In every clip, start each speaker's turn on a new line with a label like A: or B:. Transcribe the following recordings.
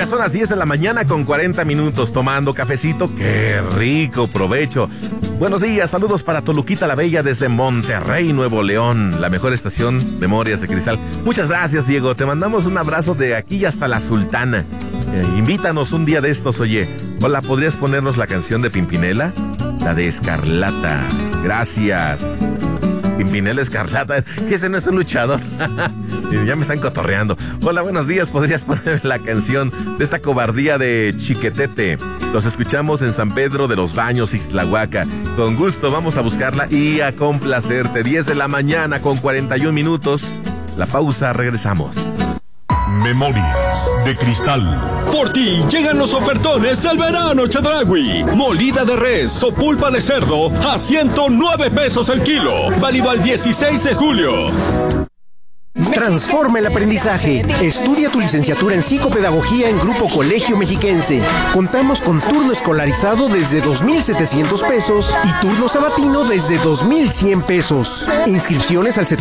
A: Ya son las 10 de la mañana con 40 minutos tomando cafecito. ¡Qué rico provecho! Buenos días, saludos para Toluquita la Bella desde Monterrey, Nuevo León, la mejor estación Memorias de Cristal. Muchas gracias, Diego, te mandamos un abrazo de aquí hasta la Sultana. Invítanos un día de estos, oye. Hola, ¿podrías ponernos la canción de Pimpinela? La de Escarlata. Gracias. Pimpinela Escarlata, que ese no es un luchador. Ya me están cotorreando. Hola, buenos días, ¿podrías poner la canción de esta cobardía de Chiquetete? Los escuchamos en San Pedro de los Baños, Ixtlahuaca. Con gusto vamos a buscarla y a complacerte. 10 de la mañana con 41 minutos. La pausa, regresamos.
B: Memorias de Cristal.
C: Por ti llegan los ofertones del verano Chedraui. Molida de res o pulpa de cerdo a 109 pesos el kilo. Válido al 16 de julio.
D: Transforma el aprendizaje. Estudia tu licenciatura en psicopedagogía en Grupo Colegio Mexiquense. Contamos con turno escolarizado desde 2,700 pesos y turno sabatino desde 2,100 pesos. Inscripciones al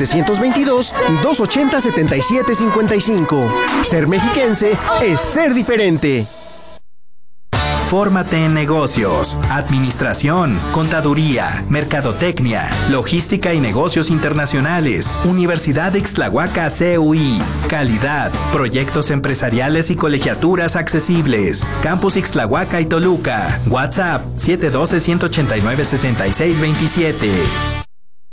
D: 722-280-7755. Ser mexiquense es ser diferente.
E: Fórmate en negocios, administración, contaduría, mercadotecnia, logística y negocios internacionales. Universidad Ixtlahuaca CUI. Calidad, proyectos empresariales y colegiaturas accesibles. Campus Ixtlahuaca y Toluca. WhatsApp 712-189-6627.